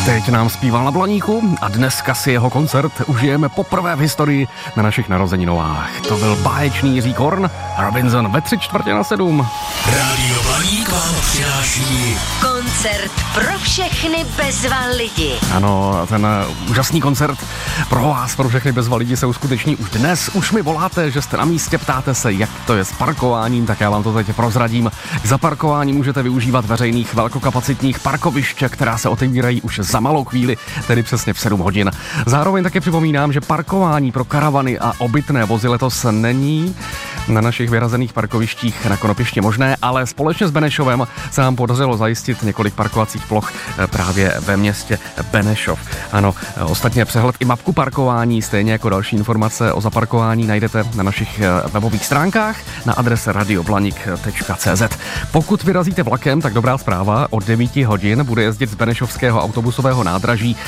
Teď nám zpíval na Blaníku a dneska si jeho koncert užijeme poprvé v historii na našich narozeninovách. To byl báječný Jiří Korn, Robinson ve 6:45. Rádio Blaník vám přináší koncert pro všechny bezva lidi. Ano, ten úžasný koncert pro vás, pro všechny bezva lidi se uskuteční už dnes. Už mi voláte, že jste na místě, ptáte se, jak to je s parkováním, tak já vám to teď prozradím. K zaparkování můžete využívat veřejných velkokapacitních parkovišť, která se otevírají už za malou chvíli, tedy přesně v 7 hodin. Zároveň také připomínám, že parkování pro karavany a obytné vozy letos není na našich vyrazených parkovištích na Konopišti možné, ale společně s Benešovem se nám podařilo zajistit několik parkovacích ploch právě ve městě Benešov. Ano, ostatně přehled i mapku parkování, stejně jako další informace o zaparkování najdete na našich webových stránkách na adrese radioblanik.cz. Pokud vyrazíte vlakem, tak dobrá zpráva, od 9 hodin bude jezdit z benešovského autobusového nádraží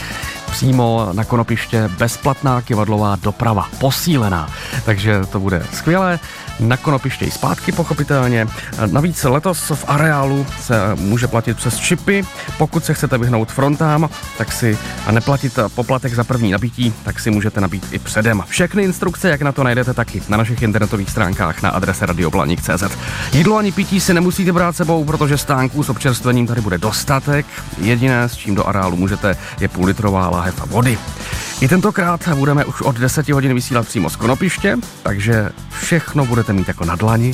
přímo na Konopiště bezplatná kyvadlová doprava, posílená. Takže to bude skvělé. Na Konopiště i zpátky pochopitelně. Navíc letos v areálu se může platit přes čipy. Pokud se chcete vyhnout frontám, tak si a neplatit poplatek za první nabití, tak si můžete nabít i předem. Všechny instrukce, jak na to najdete taky na našich internetových stránkách na adrese radioblanik.cz. Jídlo ani pití si nemusíte brát sebou, protože stánků s občerstvením tady bude dostatek. Jediné, s čím do areálu můžete, je půllitrová láhev vody. I tentokrát budeme už od 10 hodin vysílat přímo z Konopiště, takže všechno budete mít jako na dlani.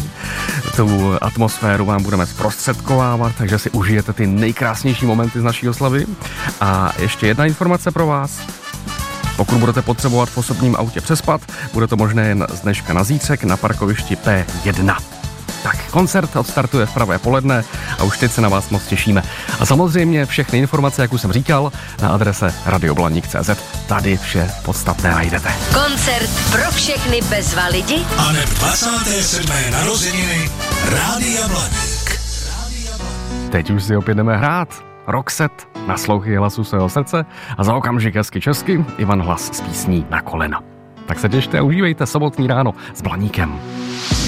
Tu atmosféru vám budeme zprostředkovávat, takže si užijete ty nejkrásnější momenty z naší oslavy. A ještě jedna informace pro vás. Pokud budete potřebovat v osobním autě přespat, bude to možné jen z dneška na zítřek na parkovišti P1. Tak, koncert odstartuje v pravé poledne a už teď se na vás moc těšíme. A samozřejmě všechny informace, jak už jsem říkal, na adrese radioblanik.cz. Tady vše podstatné najdete. Koncert pro všechny bezva lidi a neb 27. narozeniny Rádia Blaník. Teď už si opět jdeme hrát. Roxette, naslouchy hlasu svého srdce a za okamžik hezky česky Ivan Hlas s písní Na kolena. Tak se těšte a užívejte sobotní ráno s Blaníkem.